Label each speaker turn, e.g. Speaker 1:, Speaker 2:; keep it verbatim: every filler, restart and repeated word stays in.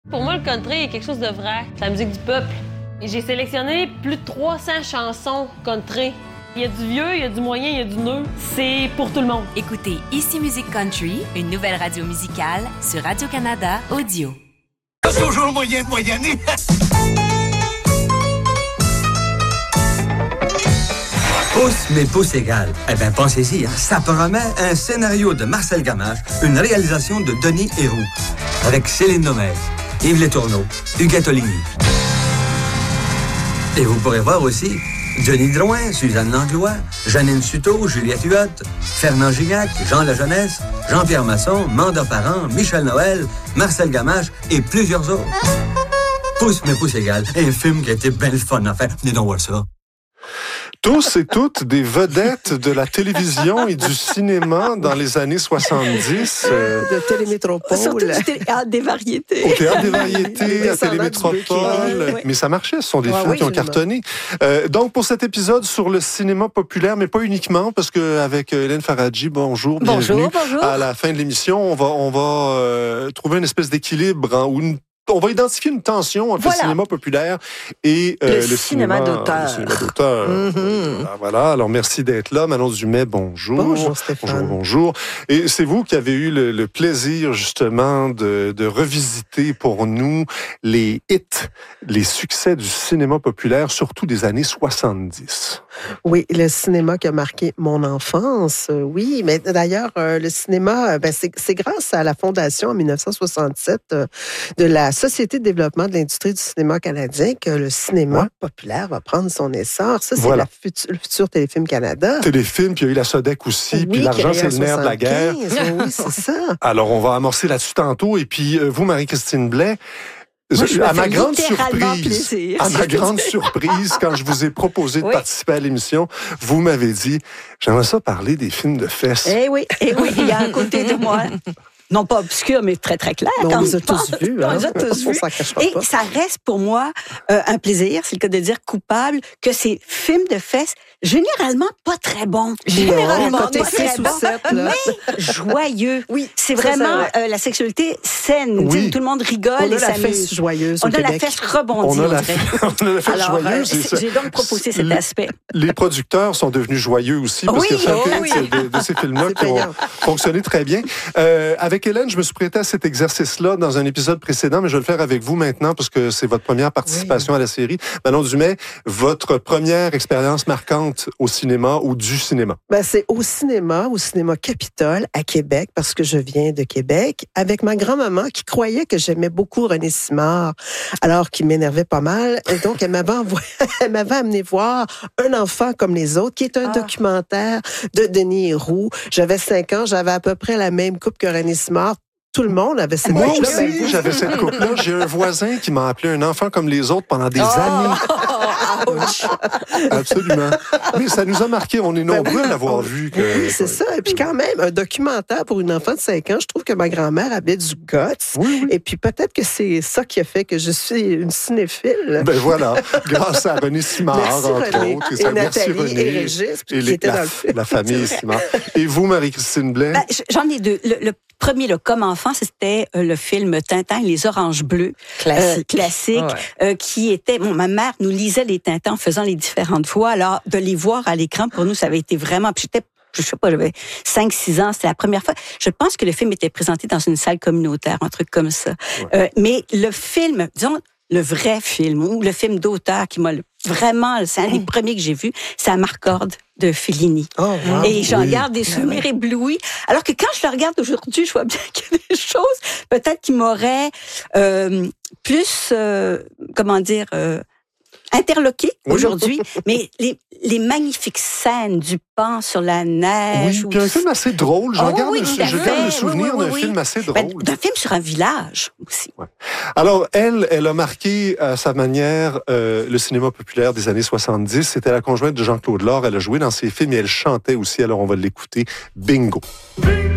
Speaker 1: Pour moi, le country est quelque chose de vrai. C'est la musique du peuple. Et j'ai sélectionné plus de trois cents chansons country. Il y a du vieux, il y a du moyen, il y a du neuf. C'est pour tout le monde.
Speaker 2: Écoutez Ici Musique Country, une nouvelle radio musicale sur Radio-Canada Audio.
Speaker 3: Toujours moyen de moyenner.
Speaker 4: Pouce, mais pouce égal. Eh bien, pensez-y, hein, ça promet un scénario de Marcel Gamache, une réalisation de Denis Héroux, avec Céline Nomet, Yves Letourneau, Huguette Oligny. Et vous pourrez voir aussi Denis Drouin, Suzanne Langlois, Janine Suteau, Juliette Huot, Fernand Gignac, Jean Lajeunesse, Jean-Pierre Masson, Manda Parent, Michel Noël, Marcel Gamache et plusieurs autres. Pouce, mais pouce égal. Un film qui a été bien le fun à faire. Venez donc voir ça.
Speaker 5: Tous et toutes des vedettes de la télévision et du cinéma dans les années soixante-dix. Euh,
Speaker 6: de Télémétropole.
Speaker 7: Surtout du théâtre des variétés.
Speaker 5: Au Théâtre des variétés, à Télémétropole.
Speaker 7: Oui.
Speaker 5: Mais ça marchait, ce sont des
Speaker 6: Ah,
Speaker 5: films
Speaker 6: oui,
Speaker 5: qui ont
Speaker 6: absolument.
Speaker 5: cartonné. Euh, donc, pour cet épisode sur le cinéma populaire, mais pas uniquement, parce qu'avec Hélène Faradji, bonjour,
Speaker 7: Bonjour,
Speaker 5: bienvenue.
Speaker 7: bonjour.
Speaker 5: À la fin de l'émission, on va, on va euh, trouver une espèce d'équilibre hein, où une on va identifier une tension entre
Speaker 7: Voilà.
Speaker 5: le cinéma populaire et euh,
Speaker 7: Le
Speaker 5: le,
Speaker 7: cinéma d'auteur.
Speaker 5: Le cinéma d'auteur.
Speaker 6: Mhm.
Speaker 5: Voilà, voilà. Alors, merci d'être là. Manon Dumais, bonjour.
Speaker 6: Bonjour, Stéphane.
Speaker 5: Bonjour, bonjour. Et c'est vous qui avez eu le, le plaisir, justement, de, de revisiter pour nous les hits, les succès du cinéma populaire, surtout des années soixante-dix.
Speaker 6: Oui, le cinéma qui a marqué mon enfance, euh, oui. Mais d'ailleurs, euh, le cinéma, euh, ben, c'est, c'est grâce à la fondation en dix-neuf cent soixante-sept euh, de la Société de développement de l'industrie du cinéma canadien que le cinéma
Speaker 5: Ouais.
Speaker 6: populaire va prendre son essor. Ça, c'est
Speaker 5: Voilà.
Speaker 6: la future, le futur Téléfilm Canada.
Speaker 5: Téléfilm, puis il y a eu la Sodec aussi,
Speaker 6: Oui,
Speaker 5: puis l'argent,
Speaker 6: créé
Speaker 5: c'est
Speaker 6: en
Speaker 5: le nerf de la guerre.
Speaker 6: soixante-quinze. Oui, c'est ça.
Speaker 5: Alors, on va amorcer là-dessus tantôt. Et puis, euh, vous, Marie-Christine Blais,
Speaker 7: Moi, je me
Speaker 5: à
Speaker 7: fais
Speaker 5: ma grande
Speaker 7: littéralement
Speaker 5: surprise,
Speaker 7: plaisir.
Speaker 5: à ma grande surprise, quand je vous ai proposé de
Speaker 7: Oui.
Speaker 5: participer à l'émission, vous m'avez dit, j'aimerais ça parler des films de fesses.
Speaker 7: Eh oui, eh oui, il y a un côté de moi. Non pas obscur, mais très, très clair.
Speaker 6: Mais
Speaker 7: quand
Speaker 6: on les a
Speaker 7: je pense.
Speaker 6: tous vus.
Speaker 7: On
Speaker 6: Hein?
Speaker 7: les a tous
Speaker 6: On
Speaker 7: vus.
Speaker 6: s'en cachera
Speaker 7: Et
Speaker 6: pas.
Speaker 7: ça reste pour moi euh, un plaisir, c'est le cas de dire coupable, que ces films de fesses, généralement pas très bons. Généralement
Speaker 6: côté
Speaker 7: pas très
Speaker 6: six ou
Speaker 7: bons,
Speaker 6: sept, là.
Speaker 7: mais joyeux.
Speaker 6: Oui,
Speaker 7: C'est
Speaker 6: ça,
Speaker 7: vraiment
Speaker 6: c'est
Speaker 7: euh, la sexualité saine.
Speaker 5: Oui.
Speaker 7: Tu sais, tout le monde rigole
Speaker 6: On
Speaker 7: et
Speaker 6: a la
Speaker 7: s'amuse.
Speaker 6: fesse joyeuse
Speaker 7: On
Speaker 6: au
Speaker 7: a la
Speaker 6: Québec.
Speaker 7: fesse rebondie,
Speaker 5: On a
Speaker 7: on
Speaker 5: la,
Speaker 7: dirait.
Speaker 5: on a la fesse
Speaker 7: Alors,
Speaker 5: joyeuse.
Speaker 7: euh,
Speaker 5: et ça-
Speaker 7: j'ai donc proposé cet
Speaker 5: les-
Speaker 7: aspect.
Speaker 5: Les producteurs sont devenus joyeux aussi parce
Speaker 7: Oui,
Speaker 5: qu'il y a
Speaker 7: oh
Speaker 5: certains
Speaker 7: oui.
Speaker 5: de, ces- de- de ces films-là
Speaker 6: C'est
Speaker 5: qui ont
Speaker 6: payant.
Speaker 5: fonctionné très bien. Euh, avec Hélène, je me suis prêté à cet exercice-là dans un épisode précédent, mais je vais le faire avec vous maintenant parce que c'est votre première participation à la série. Manon Dumais, votre première expérience marquante au cinéma ou du cinéma?
Speaker 6: Ben, c'est au cinéma, au cinéma Capitole, à Québec, parce que je viens de Québec, avec ma grand-maman qui croyait que j'aimais beaucoup René Simard, alors qu'il m'énervait pas mal. Et donc, elle m'avait, envoyé, elle m'avait amené voir Un enfant comme les autres, qui est un
Speaker 7: Ah.
Speaker 6: documentaire de Denis Héroux. J'avais cinq ans, j'avais à peu près la même coupe que René Simard. Tout le monde avait cette
Speaker 5: Moi
Speaker 6: coupe-là.
Speaker 5: aussi, j'avais cette coupe-là. J'ai un voisin qui m'a appelé un enfant comme les autres pendant des
Speaker 7: Oh!
Speaker 5: années.
Speaker 7: Ouch!
Speaker 5: Absolument. Mais ça nous a marqué. On est nombreux à l'avoir vu. Que...
Speaker 6: Oui, c'est ça. Et puis quand même, un documentaire pour une enfant de cinq ans, je trouve que ma grand-mère avait du guts.
Speaker 5: Oui, oui.
Speaker 6: Et puis peut-être que c'est ça qui a fait que je suis une cinéphile.
Speaker 5: Ben voilà, grâce à René Simard,
Speaker 6: Merci,
Speaker 5: entre
Speaker 6: René.
Speaker 5: autres.
Speaker 6: Et
Speaker 5: ça, merci
Speaker 6: Nathalie
Speaker 5: René.
Speaker 6: et Régis, qui
Speaker 5: les-
Speaker 6: étaient
Speaker 5: la,
Speaker 6: dans le film.
Speaker 5: la famille Simard. Et vous, Marie-Christine Blais?
Speaker 7: Ben, j'en ai deux. Le, le premier, là, comme enfant, c'était euh, le film Tintin et les Oranges Bleues.
Speaker 8: Classique.
Speaker 7: Euh, classique,
Speaker 8: Ouais.
Speaker 7: euh, qui était... Bon, ma mère nous lisait les Tintins en faisant les différentes voix. Alors, de les voir à l'écran, pour nous, ça avait été vraiment... Puis j'étais, je sais pas, j'avais cinq six ans, c'était la première fois. Je pense que le film était présenté dans une salle communautaire, un truc comme ça.
Speaker 5: Ouais.
Speaker 7: Euh, mais le film, disons, le vrai film, ou le film d'auteur qui m'a le- vraiment... C'est un des premiers que j'ai vu, c'est à Marcorde de Fellini.
Speaker 6: Oh, wow.
Speaker 7: Et j'en
Speaker 5: oui.
Speaker 7: garde des souvenirs éblouis. Alors que quand je le regarde aujourd'hui, je vois bien qu'il y a des choses peut-être qui m'auraient euh, plus, euh, comment dire, euh, interloqué
Speaker 5: Oui.
Speaker 7: aujourd'hui. Mais les, les magnifiques scènes du pan sur la neige.
Speaker 5: Oui,
Speaker 7: ou
Speaker 5: puis un
Speaker 7: du-
Speaker 5: film assez drôle. J'en
Speaker 7: Oh
Speaker 5: garde
Speaker 7: oui,
Speaker 5: le,
Speaker 7: tout à
Speaker 5: je
Speaker 7: fait.
Speaker 5: garde le
Speaker 7: Oui,
Speaker 5: souvenir
Speaker 7: oui, oui,
Speaker 5: d'un
Speaker 7: oui.
Speaker 5: film assez
Speaker 7: Ben,
Speaker 5: drôle.
Speaker 7: d'un film sur un village aussi.
Speaker 5: Alors, elle, elle a marqué à sa manière euh, le cinéma populaire des années soixante-dix. C'était la conjointe de Jean-Claude Laure. Elle a joué dans ses films et elle chantait aussi. Alors, on va l'écouter. Bingo.